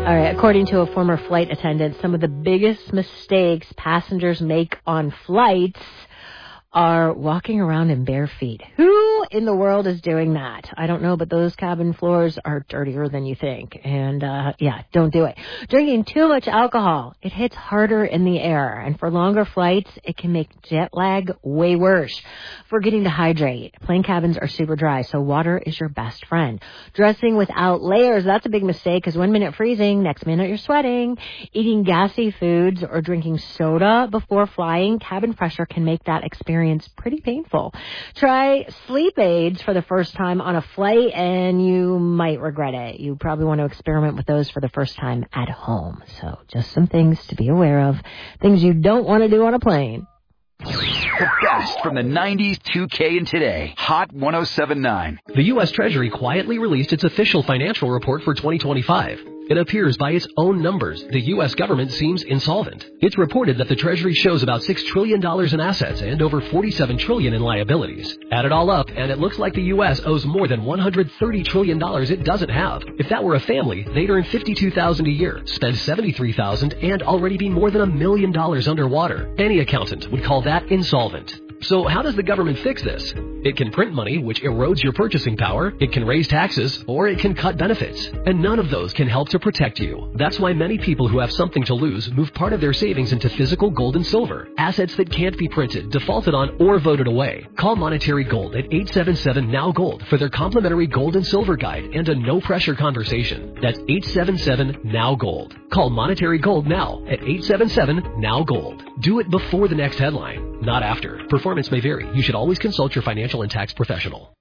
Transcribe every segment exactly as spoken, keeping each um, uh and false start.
All right, according to a former flight attendant, some of the biggest mistakes passengers make on flights are walking around in bare feet. Who in the world is doing that? I don't know, but those cabin floors are dirtier than you think. And, uh, yeah, don't do it. Drinking too much alcohol, it hits harder in the air. And for longer flights, it can make jet lag way worse. Forgetting to hydrate. Plane cabins are super dry, so water is your best friend. Dressing without layers, that's a big mistake because one minute freezing, next minute you're sweating. Eating gassy foods or drinking soda before flying, cabin pressure can make that experience pretty painful. Try sleep aids for the first time on a flight and you might regret it. You probably want to experiment with those for the first time at home. So just some things to be aware of. Things you don't want to do on a plane. The best from the nineties, two K, and today. Hot one oh seven point nine. The U S Treasury quietly released its official financial report for twenty twenty-five. It appears by its own numbers, the U S government seems insolvent. It's reported that the Treasury shows about six trillion dollars in assets and over forty-seven trillion dollars in liabilities. Add it all up, and it looks like the U S owes more than one hundred thirty trillion dollars it doesn't have. If that were a family, they'd earn fifty-two thousand dollars a year, spend seventy-three thousand dollars, and already be more than a million dollars underwater. Any accountant would call that insolvent. So how does the government fix this? It can print money, which erodes your purchasing power. It can raise taxes, or it can cut benefits. And none of those can help to protect you. That's why many people who have something to lose move part of their savings into physical gold and silver, assets that can't be printed, defaulted on, or voted away. Call Monetary Gold at eight seven seven, N O W Gold for their complimentary gold and silver guide and a no-pressure conversation. That's eight seven seven, N O W Gold. Call Monetary Gold now at eight seven seven, N O W Gold. Do it before the next headline, not after. Performance may vary. You should always consult your financial and tax professional.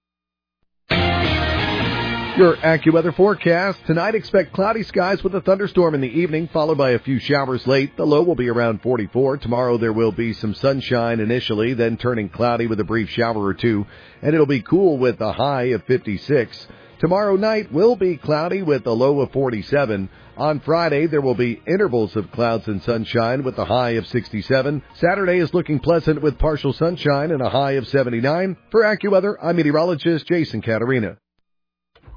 Your AccuWeather forecast. Tonight, expect cloudy skies with a thunderstorm in the evening, followed by a few showers late. The low will be around forty-four. Tomorrow, there will be some sunshine initially, then turning cloudy with a brief shower or two, and it'll be cool with a high of fifty-six. Tomorrow night will be cloudy with a low of forty-seven. On Friday, there will be intervals of clouds and sunshine with a high of sixty-seven. Saturday is looking pleasant with partial sunshine and a high of seventy-nine. For AccuWeather, I'm meteorologist Jason Caterina.